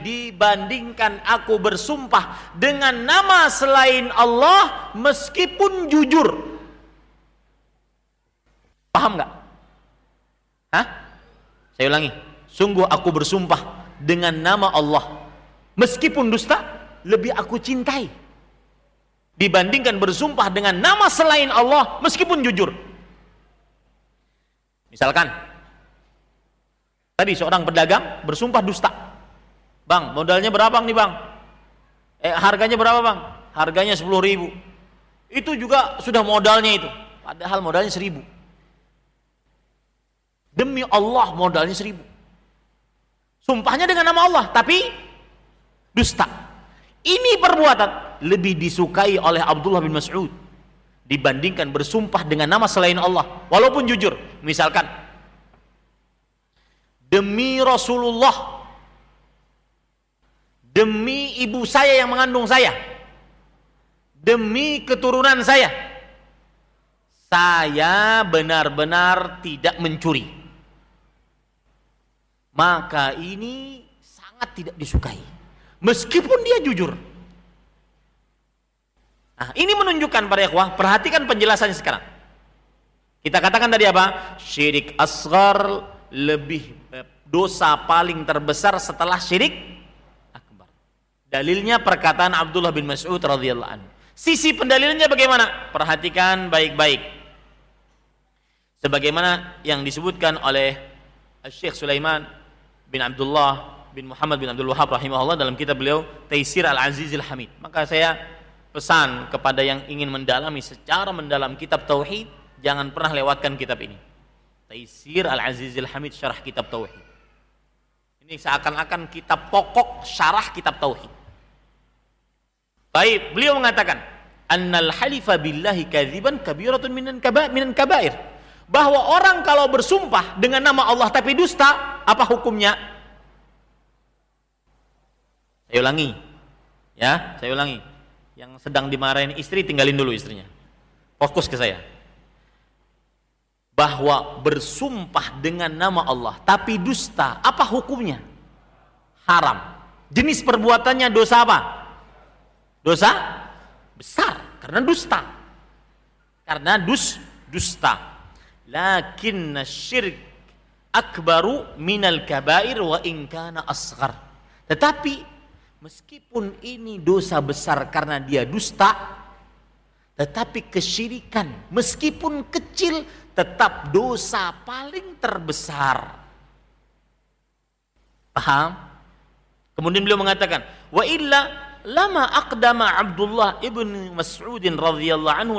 dibandingkan aku bersumpah dengan nama selain Allah meskipun jujur. Paham nggak? Hah? Saya ulangi. Sungguh aku bersumpah dengan nama Allah meskipun dusta, lebih aku cintai dibandingkan bersumpah dengan nama selain Allah meskipun jujur. Misalkan tadi seorang pedagang bersumpah dusta. Bang, modalnya berapa nih bang? Harganya berapa bang? Harganya 10.000. Itu juga sudah modalnya itu. Padahal modalnya 1.000. Demi Allah modalnya 1.000. Sumpahnya dengan nama Allah, tapi dusta. Ini perbuatan lebih disukai oleh Abdullah bin Mas'ud dibandingkan bersumpah dengan nama selain Allah walaupun jujur. Misalkan, demi Rasulullah, demi ibu saya yang mengandung saya, demi keturunan saya benar-benar tidak mencuri. Maka ini sangat tidak disukai meskipun dia jujur. Nah, ini menunjukkan para ikhwah, perhatikan penjelasannya sekarang. Kita katakan tadi apa? Syirik asghar lebih dosa paling terbesar setelah syirik akbar. Dalilnya perkataan Abdullah bin Mas'ud radhiyallahu anhu. Sisi pendalilannya bagaimana? Perhatikan baik-baik. Sebagaimana yang disebutkan oleh Syekh Sulaiman bin Abdullah bin Muhammad bin Abdul Wahhab rahimahullah dalam kitab beliau Taisir Al-Azizil Hamid. Maka saya pesan kepada yang ingin mendalami secara mendalam kitab tauhid, jangan pernah lewatkan kitab ini. Taisir Al-Azizil Hamid syarah kitab tauhid. Ini seakan-akan kitab pokok syarah kitab tauhid. Baik, beliau mengatakan, annal halifa billahi kadziban kabiratun minan kabair. Bahwa orang kalau bersumpah dengan nama Allah tapi dusta, apa hukumnya? Saya ulangi. Ya, saya ulangi. Yang sedang dimarahin istri, tinggalin dulu istrinya. Fokus ke saya. Bahwa bersumpah dengan nama Allah tapi dusta, apa hukumnya? Haram. Jenis perbuatannya dosa apa? Dosa besar karena dusta. Karena dusta. Lakinna syirk akbaru minal kabair wa in kana asghar. Tetapi meskipun ini dosa besar karena dia dusta, tetapi kesyirikan meskipun kecil tetap dosa paling terbesar. Paham? Kemudian beliau mengatakan, wa illa lama aqdama Abdullah ibn Mas'ud radhiyallahu anhu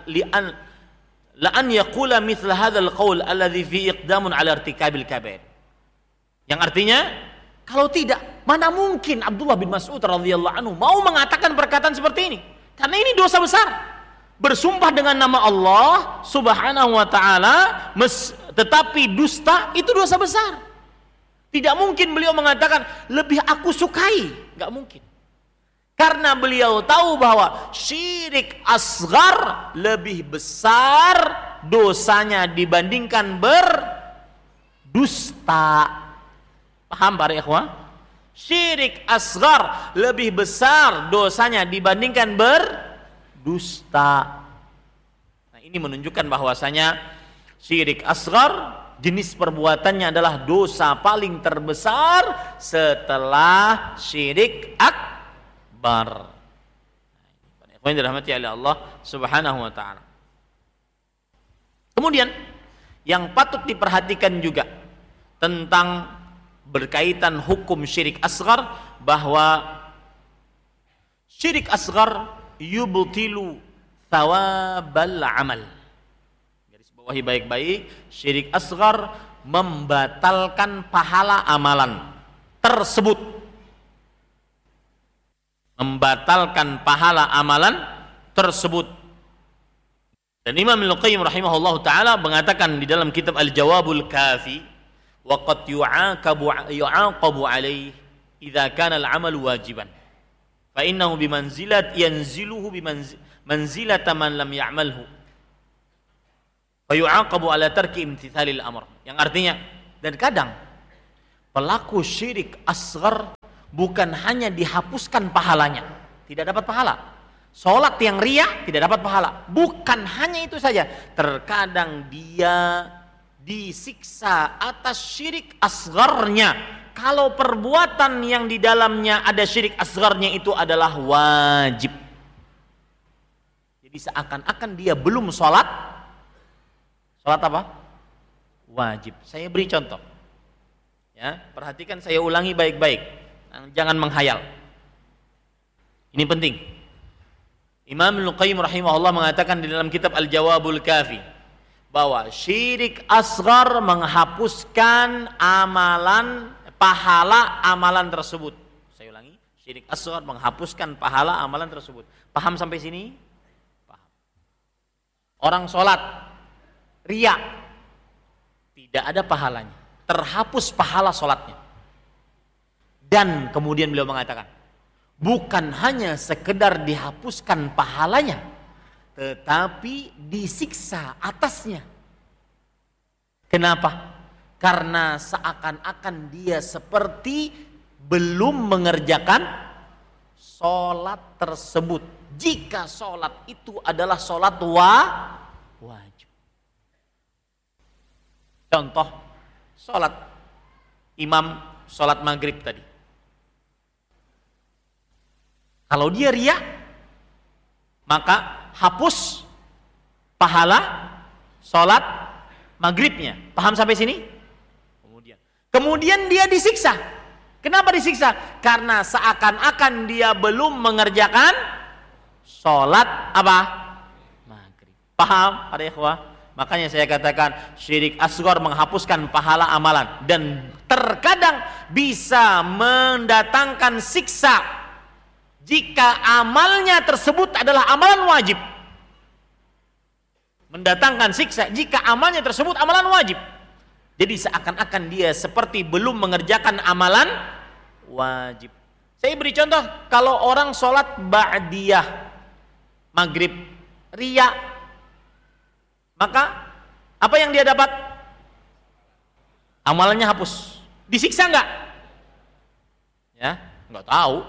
la an yaqula mithla hadzal qaul alladhi fi iqdamun ala irtikabil kabair. Yang artinya, kalau tidak, mana mungkin Abdullah bin Mas'ud radhiyallahu anhu mau mengatakan perkataan seperti ini? Karena ini dosa besar. Bersumpah dengan nama Allah Subhanahu wa taala tetapi dusta, itu dosa besar. Tidak mungkin beliau mengatakan lebih aku sukai, enggak mungkin. Karena beliau tahu bahwa syirik asghar lebih besar dosanya dibandingkan berdusta. Paham para ikhwah? Syirik asghar lebih besar dosanya dibandingkan berdusta. Nah, ini menunjukkan bahwasanya syirik asghar jenis perbuatannya adalah dosa paling terbesar setelah syirik akbar. Yang dirahmati oleh Allah Subhanahu wa taala. Kemudian yang patut diperhatikan juga tentang berkaitan hukum syirik asghar, bahwa syirik asghar yubtilu thawabal amal. Garis bawahi baik-baik, syirik asghar membatalkan pahala amalan tersebut. Membatalkan pahala amalan tersebut. Dan Imam Al-Qayyim rahimahullahu taala mengatakan di dalam kitab Al-Jawabul Kafi, wa qad yu'aqabu alaihi idza kana al-'amal wajiban fa innahu bimanzilati yanziluhu bimanzilati man lam ya'malhu fa yu'aqabu ala tarki imtithalil amr. Yang artinya, dan kadang pelaku syirik asghar bukan hanya dihapuskan pahalanya, tidak dapat pahala. Sholat yang riya tidak dapat pahala. Bukan hanya itu saja, terkadang dia disiksa atas syirik asgharnya. Kalau perbuatan yang di dalamnya ada syirik asgharnya itu adalah wajib. Jadi seakan-akan dia belum sholat. Sholat apa? Wajib. Saya beri contoh. Ya, perhatikan, saya ulangi baik-baik. Jangan menghayal. Ini penting. Imam Ibnu Qayyim rahimahullah mengatakan di dalam kitab Al-Jawabul Kafi bahwa syirik asghar menghapuskan amalan, pahala amalan tersebut. Saya ulangi, syirik asghar menghapuskan pahala amalan tersebut. Paham sampai sini? Paham. Orang sholat riya tidak ada pahalanya, terhapus pahala sholatnya. Dan kemudian beliau mengatakan, bukan hanya sekedar dihapuskan pahalanya, tetapi disiksa atasnya. Kenapa? Karena seakan-akan dia seperti belum mengerjakan sholat tersebut. Jika sholat itu adalah sholat wajib. Contoh, sholat imam sholat maghrib tadi. Kalau dia riya, maka hapus pahala sholat maghribnya. Paham sampai sini? Kemudian dia disiksa. Kenapa disiksa? Karena seakan-akan dia belum mengerjakan sholat apa? Maghrib. Paham para ikhwah? Makanya saya katakan syirik asghar menghapuskan pahala amalan dan terkadang bisa mendatangkan siksa jika amalnya tersebut adalah amalan wajib. Mendatangkan siksa jika amalnya tersebut amalan wajib. Jadi seakan-akan dia seperti belum mengerjakan amalan wajib. Saya beri contoh, kalau orang sholat ba'diyah maghrib riya, maka apa yang dia dapat? Amalannya hapus. Disiksa enggak? Ya, enggak tahu.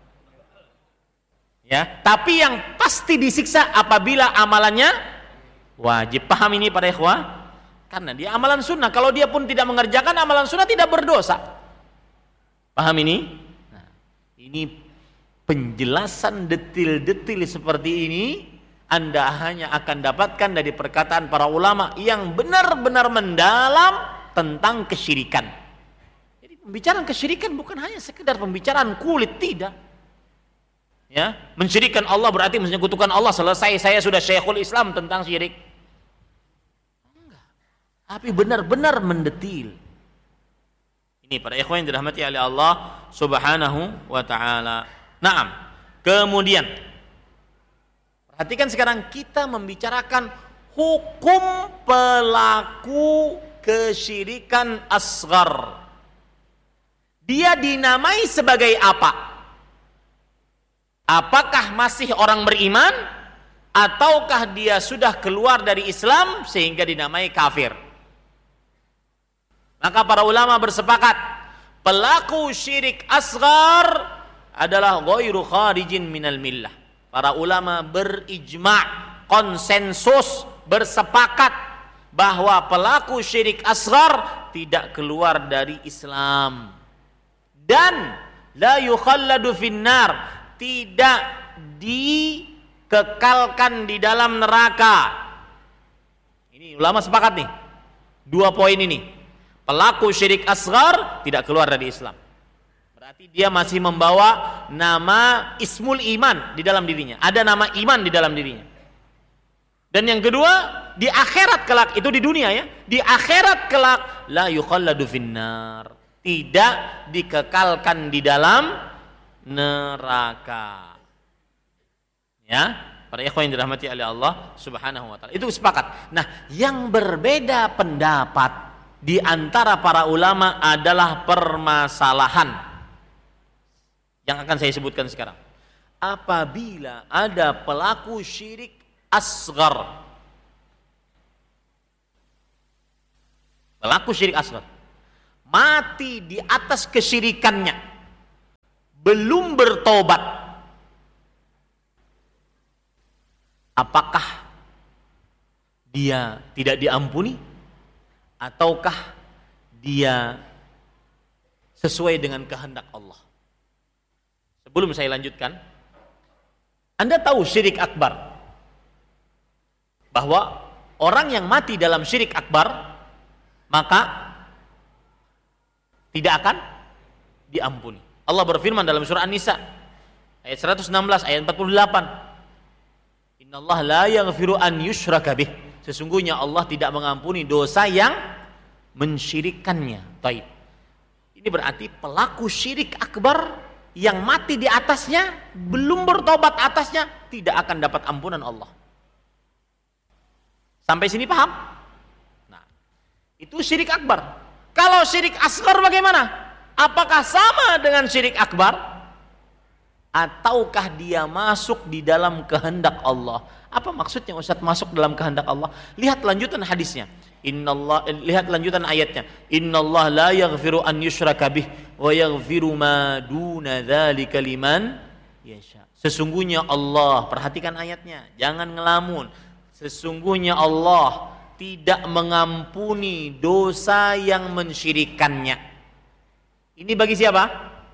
Ya, tapi yang pasti disiksa apabila amalannya wajib. Paham ini para ikhwah? Karena dia amalan sunnah. Kalau dia pun tidak mengerjakan amalan sunnah tidak berdosa. Paham ini? Nah, ini penjelasan detil-detil seperti ini Anda hanya akan dapatkan dari perkataan para ulama yang benar-benar mendalam tentang kesyirikan. Jadi pembicaraan kesyirikan bukan hanya sekedar pembicaraan kulit, tidak. Ya, mensyirikkan Allah berarti menyekutukan Allah, selesai saya sudah Syekhul Islam tentang syirik. Enggak. Tapi benar-benar mendetil. Ini para ikhwan yang dirahmati oleh Allah Subhanahu wa taala. Naam. Kemudian perhatikan sekarang kita membicarakan hukum pelaku kesyirikan asghar. Dia dinamai sebagai apa? Apakah masih orang beriman ataukah dia sudah keluar dari Islam sehingga dinamai kafir? Maka para ulama bersepakat pelaku syirik asghar adalah ghairu kharijin minal millah. Para ulama berijma', konsensus, bersepakat bahwa pelaku syirik asghar tidak keluar dari Islam dan la yukhalladu finnar, tidak dikekalkan di dalam neraka. Ini ulama sepakat nih, dua poin ini. Pelaku syirik asghar tidak keluar dari Islam, berarti dia masih membawa nama ismul iman di dalam dirinya, ada nama iman di dalam dirinya. Dan yang kedua, di akhirat kelak, itu di dunia ya, di akhirat kelak la yukhalladu finnar, tidak dikekalkan di dalam neraka. Ya, para ikhwan yang dirahmati oleh Allah Subhanahu wa taala. Itu sepakat. Nah, yang berbeda pendapat di antara para ulama adalah permasalahan yang akan saya sebutkan sekarang. Apabila ada pelaku syirik asghar, pelaku syirik asghar mati di atas kesyirikannya, belum bertobat, apakah dia tidak diampuni ataukah dia sesuai dengan kehendak Allah? Sebelum saya lanjutkan, Anda tahu syirik akbar, bahwa orang yang mati dalam syirik akbar maka tidak akan diampuni. Allah berfirman dalam surah An-Nisa ayat 116 ayat 48, Innallaha la yaghfiru an yushraka bih, sesungguhnya Allah tidak mengampuni dosa yang mensyirikkannya. Taib. Ini berarti pelaku syirik akbar yang mati di atasnya, belum bertobat atasnya, tidak akan dapat ampunan Allah. Sampai sini paham? Nah, itu syirik akbar. Kalau syirik asghar bagaimana? Apakah sama dengan syirik akbar? Ataukah dia masuk di dalam kehendak Allah? Apa maksudnya Ustaz masuk dalam kehendak Allah? Lihat lanjutan hadisnya. Lihat lanjutan ayatnya. Innallaha la yaghfiru an yushraka bih wa yaghfiru ma duna dzalika liman yasha. Sesungguhnya Allah, perhatikan ayatnya, jangan ngelamun. Sesungguhnya Allah tidak mengampuni dosa yang mensyirikkannya. Ini bagi siapa?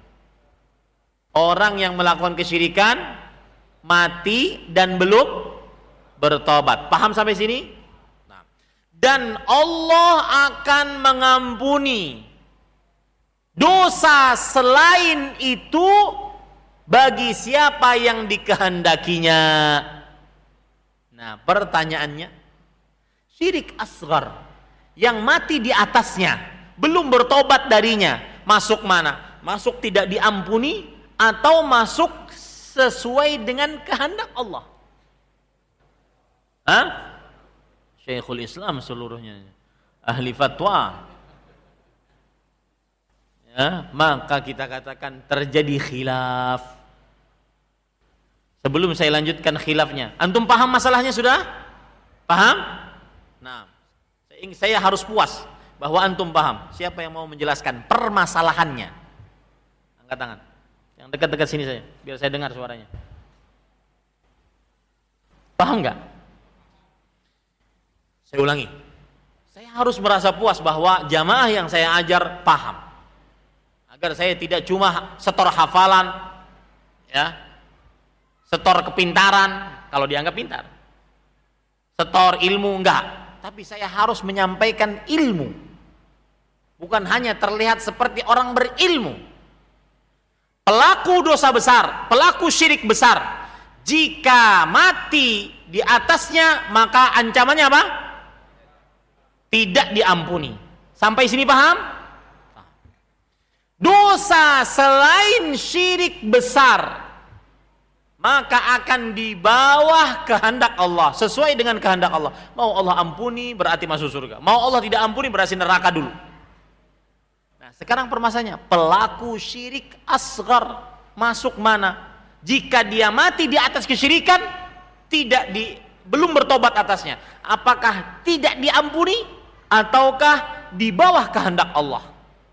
Orang yang melakukan kesyirikan, mati dan belum bertobat. Paham sampai sini? Nah. Dan Allah akan mengampuni dosa selain itu bagi siapa yang dikehendakinya. Nah, pertanyaannya, syirik asghar yang mati di atasnya, belum bertobat darinya, masuk mana? Masuk tidak diampuni atau masuk sesuai dengan kehendak Allah? Hah? Syekhul Islam seluruhnya ahli fatwa. Ya, maka kita katakan terjadi khilaf. Sebelum saya lanjutkan khilafnya, antum paham masalahnya sudah? Paham? Nah, saya harus puas bahwa antum paham. Siapa yang mau menjelaskan permasalahannya? Angkat tangan. Yang dekat-dekat sini saya, biar saya dengar suaranya. Paham nggak? Saya ulangi. Saya harus merasa puas bahwa jamaah yang saya ajar paham. Agar saya tidak cuma setor hafalan, ya, setor kepintaran kalau dianggap pintar, setor ilmu enggak, tapi saya harus menyampaikan ilmu, bukan hanya terlihat seperti orang berilmu. Pelaku dosa besar, pelaku syirik besar, jika mati di atasnya maka ancamannya apa? Tidak diampuni. Sampai sini paham? Dosa selain syirik besar maka akan di bawah kehendak Allah, sesuai dengan kehendak Allah. Mau Allah ampuni berarti masuk surga, mau Allah tidak ampuni berarti neraka dulu. Nah, sekarang permasalahannya, pelaku syirik asghar masuk mana? Jika dia mati di atas kesyirikan, belum bertobat atasnya, apakah tidak diampuni ataukah di bawah kehendak Allah?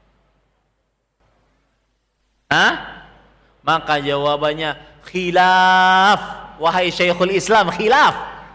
Hah? Maka jawabannya khilaf. Wahai Syekhul Islam, khilaf.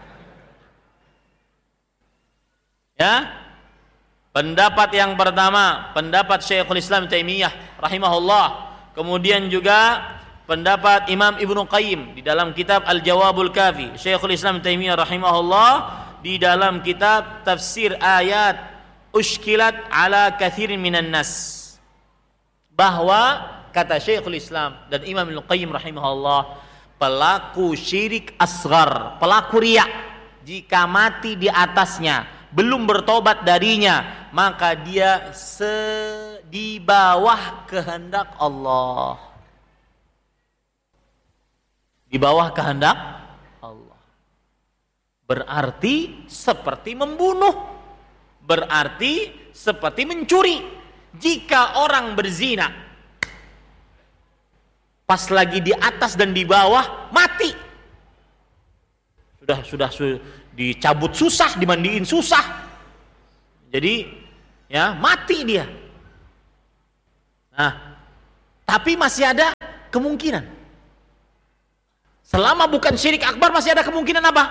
Ya. Pendapat yang pertama, pendapat Syekhul Islam Taimiyah rahimahullah. Kemudian juga pendapat Imam Ibnu Qayyim di dalam kitab Al-Jawabul Kafi. Syekhul Islam Taimiyah rahimahullah di dalam kitab Tafsir Ayat Ushkilat ala Katsirin minan nas. Bahwa kata Syekhul Islam dan Imam Ibnu Qayyim rahimahullah, pelaku syirik asghar, pelaku riya, jika mati di atasnya belum bertobat darinya, maka dia di bawah kehendak Allah. Di bawah kehendak Allah. Berarti seperti membunuh, berarti seperti mencuri. Jika orang berzina pas lagi di atas dan di bawah mati, sudah dicabut susah, dimandiin susah, jadi ya mati dia. Nah, tapi masih ada kemungkinan. Selama bukan syirik akbar masih ada kemungkinan apa?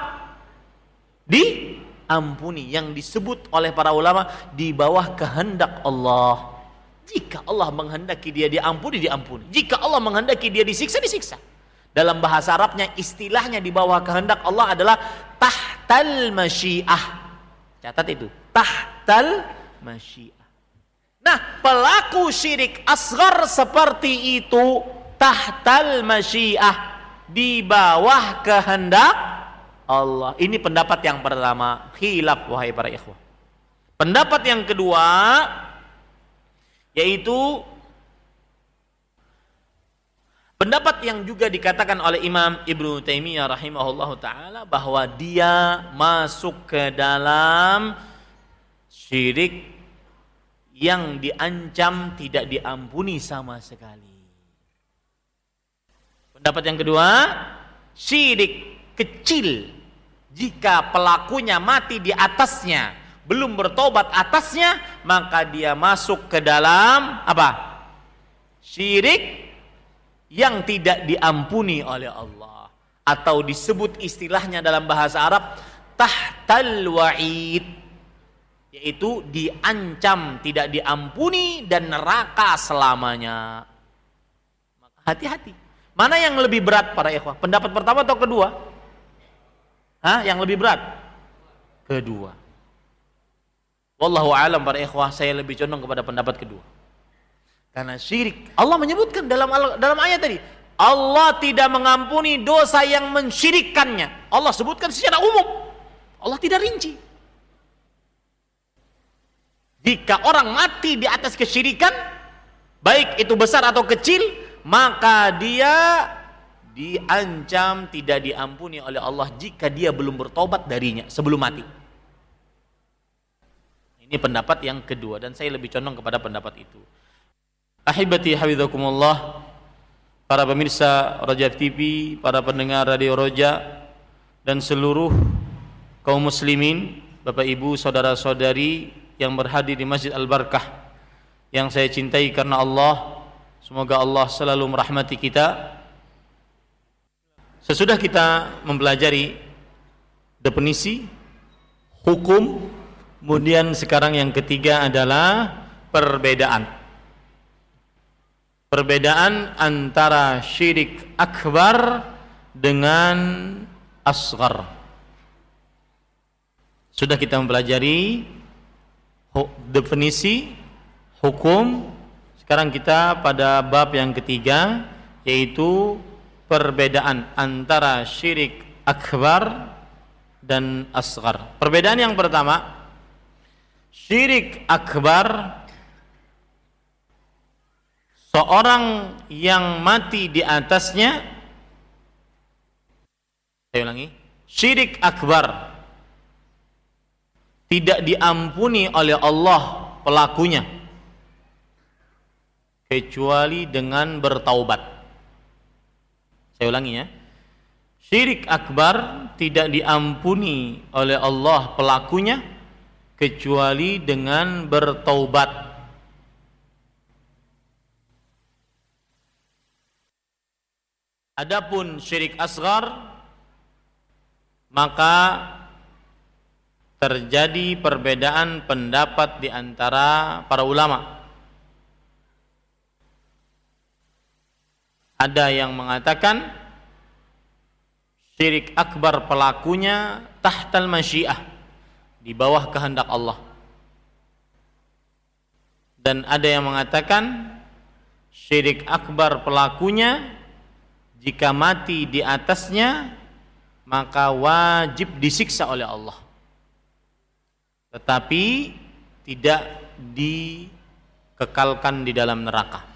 Diampuni, yang disebut oleh para ulama di bawah kehendak Allah. Jika Allah menghendaki dia diampuni, diampuni. Jika Allah menghendaki dia disiksa, disiksa. Dalam bahasa Arabnya istilahnya di bawah kehendak Allah adalah tahtal masyiah. Catat itu, tahtal masyiah. Nah, pelaku syirik asghar seperti itu tahtal masyiah, di bawah kehendak Allah. Ini pendapat yang pertama, khilaf wahai para ikhwah. Pendapat yang kedua yaitu pendapat yang juga dikatakan oleh Imam Ibnu Taimiyah rahimahullahu taala, bahwa dia masuk ke dalam syirik yang diancam tidak diampuni sama sekali. Pendapat yang kedua, syirik kecil jika pelakunya mati di atasnya, belum bertobat atasnya, maka dia masuk ke dalam apa? Syirik yang tidak diampuni oleh Allah, atau disebut istilahnya dalam bahasa Arab tahtal wa'id, yaitu diancam tidak diampuni dan neraka selamanya. Maka hati-hati. Mana yang lebih berat para ikhwah? Pendapat pertama atau kedua? Yang lebih berat? Kedua. Wallahu a'lam para ikhwah, saya lebih condong kepada pendapat kedua. Karena syirik, Allah menyebutkan dalam ayat tadi, Allah tidak mengampuni dosa yang mensyirikkannya. Allah sebutkan secara umum. Allah tidak rinci. Jika orang mati di atas kesyirikan, baik itu besar atau kecil, maka dia diancam tidak diampuni oleh Allah jika dia belum bertobat darinya sebelum mati. Ini pendapat yang kedua, dan saya lebih condong kepada pendapat itu. Ahibati hafizakumullah, para pemirsa Roja TV, para pendengar Radio Roja, dan seluruh kaum muslimin, Bapak Ibu, saudara-saudari yang berhadir di Masjid Al-Barakah yang saya cintai karena Allah. Semoga Allah selalu merahmati kita. Sesudah kita mempelajari definisi, hukum, kemudian sekarang yang ketiga adalah perbedaan. Perbedaan antara syirik akbar dengan asghar. Sudah kita mempelajari definisi, hukum. Sekarang kita pada bab yang ketiga, yaitu perbedaan antara syirik akbar dan asghar. Perbedaan yang pertama, syirik akbar, seorang yang mati di atasnya, saya ulangi, syirik akbar tidak diampuni oleh Allah pelakunya kecuali dengan bertaubat. Saya ulangi ya. Syirik akbar tidak diampuni oleh Allah pelakunya kecuali dengan bertaubat. Adapun syirik asghar, maka terjadi perbedaan pendapat di antara para ulama. Ada yang mengatakan syirik akbar pelakunya tahtal masyiah, di bawah kehendak Allah. Dan ada yang mengatakan syirik akbar pelakunya jika mati di atasnya maka wajib disiksa oleh Allah, tetapi tidak dikekalkan di dalam neraka.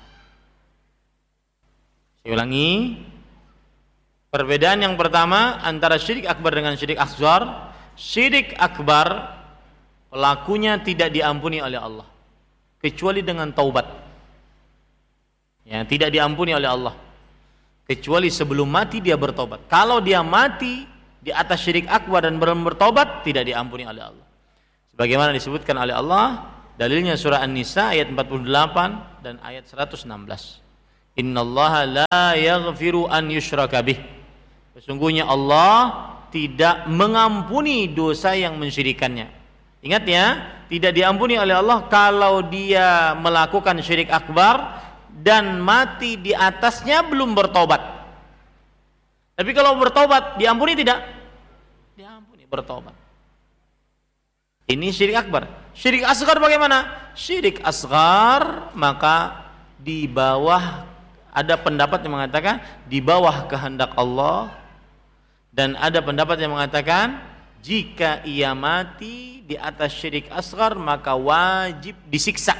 Saya ulangi, perbedaan yang pertama antara syirik akbar dengan syirik asghar. Syirik akbar pelakunya tidak diampuni oleh Allah kecuali dengan taubat. Ya, tidak diampuni oleh Allah kecuali sebelum mati dia bertobat. Kalau dia mati di atas syirik akbar dan belum bertobat, tidak diampuni oleh Allah. Sebagaimana disebutkan oleh Allah, dalilnya surah An-Nisa ayat 48 dan ayat 116. Innallaha la yaghfiru an yushraka bih. Sesungguhnya Allah tidak mengampuni dosa yang mensyirikannya. Ingat ya, tidak diampuni oleh Allah kalau dia melakukan syirik akbar dan mati di atasnya belum bertobat. Tapi kalau bertobat diampuni tidak? Diampuni, bertobat. Ini syirik akbar. Syirik asghar bagaimana? Syirik asghar maka di bawah, ada pendapat yang mengatakan di bawah kehendak Allah, dan ada pendapat yang mengatakan jika ia mati di atas syirik asghar maka wajib disiksa.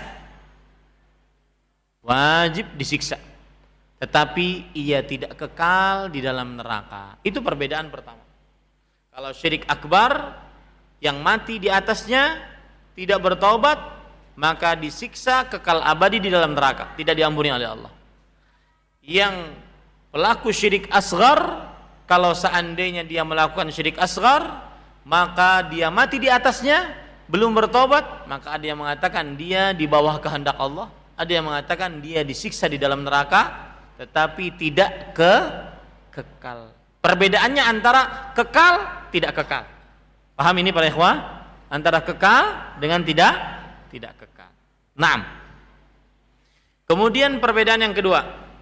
Wajib disiksa. Tetapi ia tidak kekal di dalam neraka. Itu perbedaan pertama. Kalau syirik akbar yang mati di atasnya tidak bertaubat, maka disiksa kekal abadi di dalam neraka, tidak diampuni oleh Allah. Yang pelaku syirik asghar, kalau seandainya dia melakukan syirik asghar, maka dia mati di atasnya belum bertobat, maka ada yang mengatakan dia di bawah kehendak Allah, ada yang mengatakan dia disiksa di dalam neraka, tetapi tidak kekal. Perbedaannya antara kekal tidak kekal. Paham ini para ikhwah? Antara kekal dengan tidak kekal. Naam. Kemudian perbedaan yang kedua,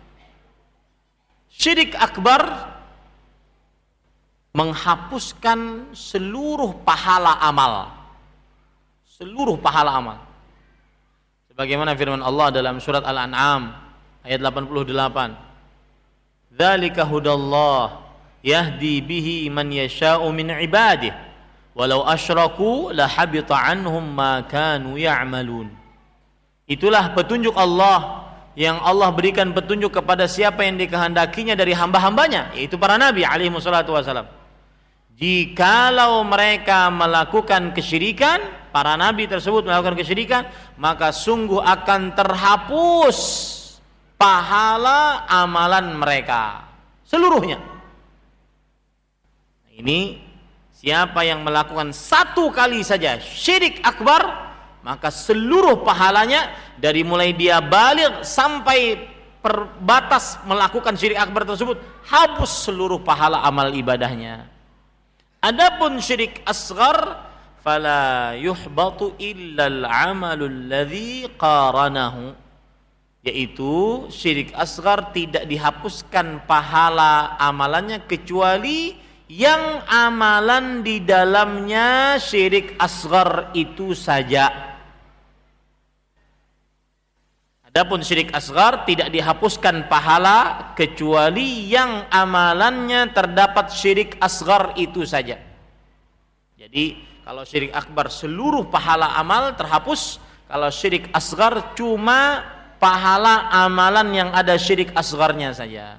syirik akbar menghapuskan seluruh pahala amal. Seluruh pahala amal. Sebagaimana firman Allah dalam surat Al-An'am ayat 88. Dzalika hudallah yahdi bihi man yasha'u min ibadihi walau asyraku lahabita anhum ma kanu ya'malun. Itulah petunjuk Allah yang Allah berikan petunjuk kepada siapa yang dikehendakinya dari hamba-hambanya, yaitu para nabi alaihi wassalatu wassalam. Jikalau mereka melakukan kesyirikan, para nabi tersebut melakukan kesyirikan, maka sungguh akan terhapus pahala amalan mereka seluruhnya. Ini siapa yang melakukan satu kali saja syirik akbar, maka seluruh pahalanya dari mulai dia baligh sampai perbatas melakukan syirik akbar tersebut hapus seluruh pahala amal ibadahnya. Adapun syirik asghar fala yuhbatu illal amalul ladzi qaranahu, yaitu syirik asghar tidak dihapuskan pahala amalannya kecuali yang amalan di dalamnya syirik asghar itu saja. Adapun syirik asghar tidak dihapuskan pahala kecuali yang amalannya terdapat syirik asghar itu saja. Jadi kalau syirik akbar seluruh pahala amal terhapus, kalau syirik asghar cuma pahala amalan yang ada syirik asgharnya saja.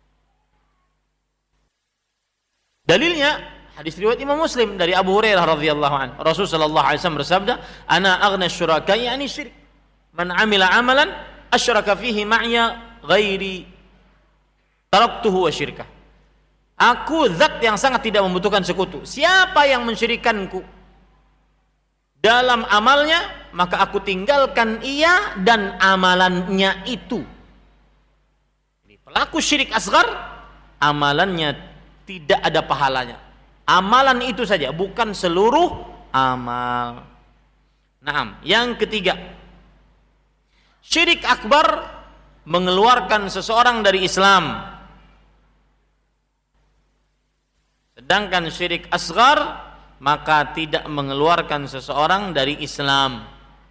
Dalilnya hadis riwayat Imam Muslim dari Abu Hurairah radhiyallahu anhu. Rasul sallallahu alaihi wasallam bersabda, "Ana aghna syuraka yani syirik. Man 'amila 'amalan asyraka fihi ma'ya ghairi taraktuhu wa syirkah." Aku zat yang sangat tidak membutuhkan sekutu. Siapa yang mensyirikanku dalam amalnya, maka aku tinggalkan ia dan amalannya itu. Pelaku syirik asghar, amalannya tidak ada pahalanya. Amalan itu saja, bukan seluruh amal. Naam, yang ketiga, syirik akbar mengeluarkan seseorang dari Islam. Sedangkan syirik asghar maka tidak mengeluarkan seseorang dari Islam.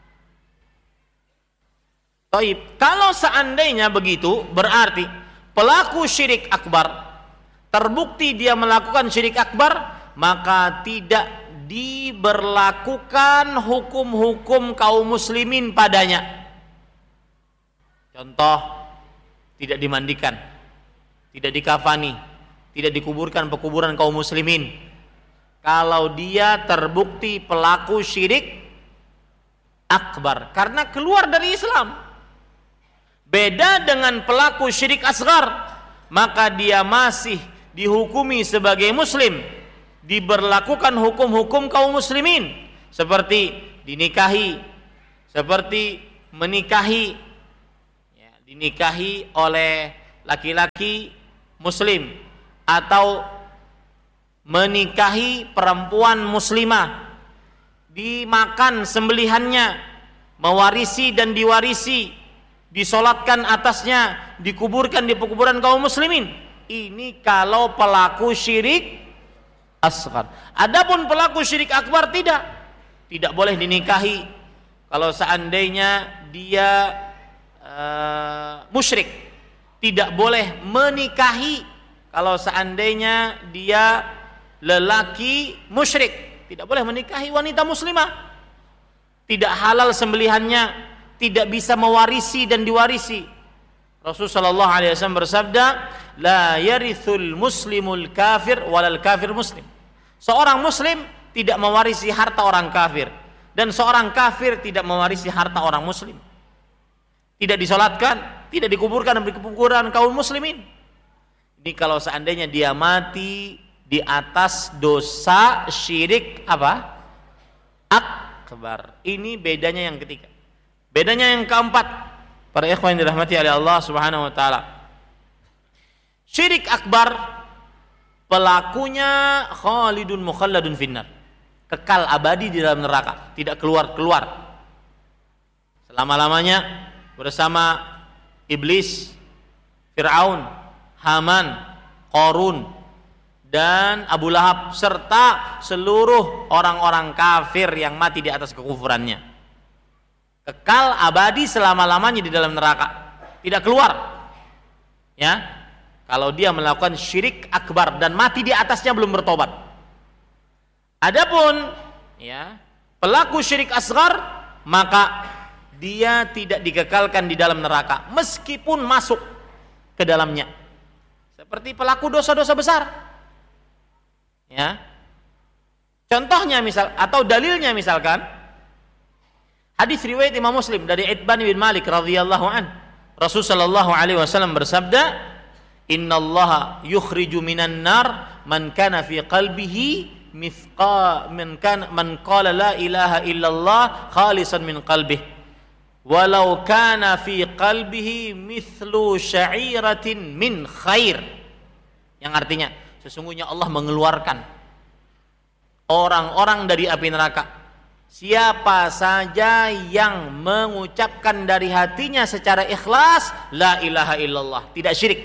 Baik, kalau seandainya begitu, berarti pelaku syirik akbar terbukti dia melakukan syirik akbar, maka tidak diberlakukan hukum-hukum kaum muslimin padanya. Contoh, tidak dimandikan, tidak dikafani, tidak dikuburkan pekuburan kaum muslimin kalau dia terbukti pelaku syirik akbar karena keluar dari Islam. Beda dengan pelaku syirik asghar, maka dia masih dihukumi sebagai muslim, diberlakukan hukum-hukum kaum muslimin seperti dinikahi, seperti menikahi, dinikahi oleh laki-laki muslim atau menikahi perempuan muslimah, dimakan sembelihannya, mewarisi dan diwarisi, disolatkan atasnya, dikuburkan di kuburan kaum muslimin. Ini kalau pelaku syirik asghar. Adapun pelaku syirik akbar tidak boleh dinikahi kalau seandainya dia musyrik. Tidak boleh menikahi kalau seandainya dia lelaki musyrik. Tidak boleh menikahi wanita muslimah. Tidak halal sembelihannya, tidak bisa mewarisi dan diwarisi. Rasulullah SAW bersabda, la yarithul muslimul kafir walal kafir muslim. Seorang muslim tidak mewarisi harta orang kafir, dan seorang kafir tidak mewarisi harta orang muslim. Tidak disolatkan, tidak dikuburkan di kuburan kaum muslimin. Ini kalau seandainya dia mati di atas dosa syirik apa? Akbar. Ini bedanya yang ketiga. Bedanya yang keempat, para ikhwan yang dirahmati oleh Allah Subhanahu wa taala. Syirik akbar pelakunya khalidun mukhalladun finnar. Kekal abadi di dalam neraka, tidak keluar-keluar. Selama-lamanya bersama iblis, Fir'aun, Haman, Qarun, dan Abu Lahab serta seluruh orang-orang kafir yang mati di atas kekufurannya. Kekal abadi selama-lamanya di dalam neraka, tidak keluar. Ya, kalau dia melakukan syirik akbar dan mati di atasnya belum bertobat. Adapun ya pelaku syirik asghar, maka dia tidak dikekalkan di dalam neraka meskipun masuk ke dalamnya. Seperti pelaku dosa-dosa besar. Ya. Contohnya misal atau dalilnya misalkan hadis riwayat Imam Muslim dari Itban bin Malik radhiyallahu an. Rasul sallallahu alaihi wasallam bersabda, "Innallaha yukhriju minan nar man kana fi qalbihi man qala la ilaha illallah khalisan min qalbihi. Walau kana fi qalbihi mithlu sya'iratin min khair." Yang artinya sesungguhnya Allah mengeluarkan orang-orang dari api neraka siapa saja yang mengucapkan dari hatinya secara ikhlas la ilaha illallah, tidak syirik,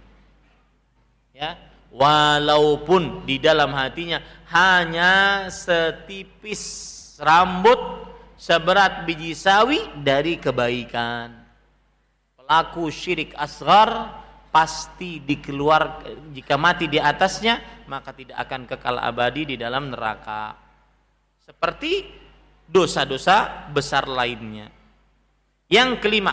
ya, walaupun di dalam hatinya hanya setipis rambut seberat biji sawi dari kebaikan. Pelaku syirik asghar pasti dikeluarkan, jika mati di atasnya maka tidak akan kekal abadi di dalam neraka seperti dosa-dosa besar lainnya. Yang kelima,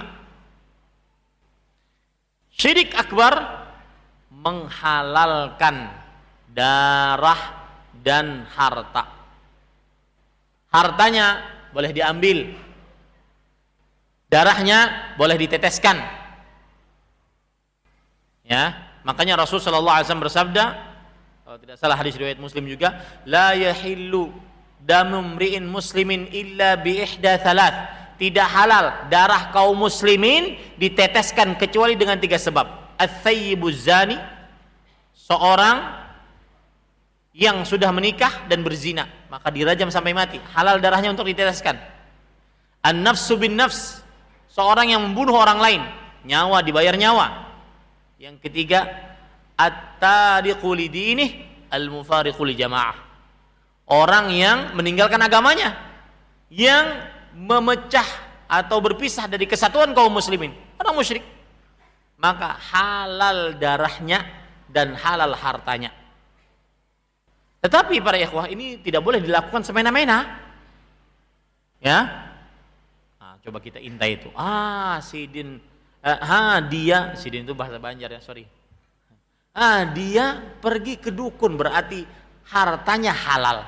syirik akbar menghalalkan darah dan harta. Hartanya boleh diambil, darahnya boleh diteteskan. Ya, makanya Rasul sallallahu alaihi wasallam bersabda, kalau tidak salah hadis riwayat Muslim juga, la yahillu damu mri'in muslimin illa bi ihda thalath. Tidak halal darah kaum muslimin diteteskan kecuali dengan 3 sebab. Ats-tsayyibuz zani, seorang yang sudah menikah dan berzina, maka dirajam sampai mati, halal darahnya untuk diteteskan. An-nafsu bin nafs, seorang yang membunuh orang lain, nyawa dibayar nyawa. Yang ketiga, at-tariqu lidinih al-mufariqu li jamaah, orang yang meninggalkan agamanya, yang memecah atau berpisah dari kesatuan kaum muslimin, orang musyrik, maka halal darahnya dan halal hartanya. Tetapi para ikhwah, ini tidak boleh dilakukan semena-mena. Ya. Nah, coba kita intai itu. Sidin Sidin itu bahasa Banjar ya, sorry. Dia pergi ke dukun, berarti hartanya halal.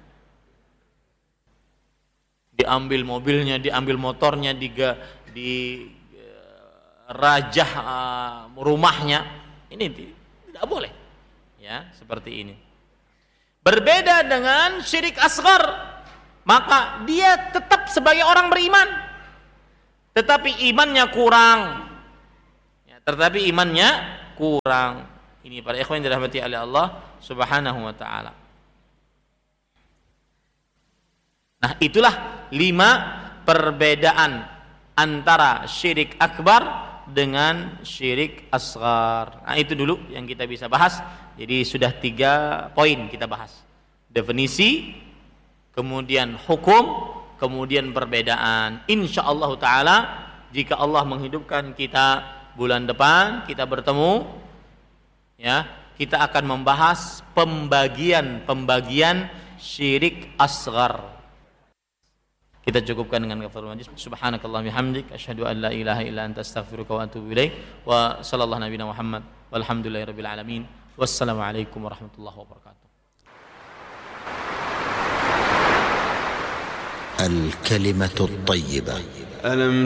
Diambil mobilnya, diambil motornya, di rajah rumahnya. Ini tidak boleh. Ya, seperti ini. Berbeda dengan syirik asghar, maka dia tetap sebagai orang beriman, tetapi imannya kurang, tetapi imannya kurang. Ini para ikhwan yang dirahmati oleh Allah Subhanahu wa taala. Nah, itulah 5 perbedaan antara syirik akbar dengan syirik asghar. Nah, itu dulu yang kita bisa bahas. Jadi sudah 3 poin kita bahas. Definisi, kemudian hukum, kemudian perbedaan. Insyaallah taala jika Allah menghidupkan kita bulan depan, kita bertemu, ya, kita akan membahas pembagian syirik asghar. Kita cukupkan dengan kafarul majlis. Subhanakallahumma bihamdik asyhadu an la ilaha illa anta astaghfiruka wa atubu ilaik. Wa sallallahu nabiyana Muhammad walhamdulillahirabbil alamin. Wassalamualaikum warahmatullahi wabarakatuh. الكلمة الطيبة